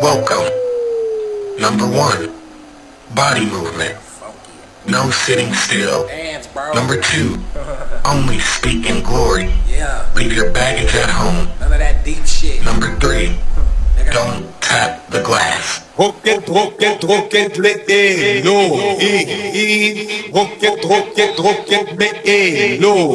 Welcome. Number 1, body movement. No sitting still. Dance, bro. Number 2, only speak in glory. Yeah. Leave your baggage at home. None of that deep shit. Number 3, Nigga. don't tap the glass. Rocket, me, no.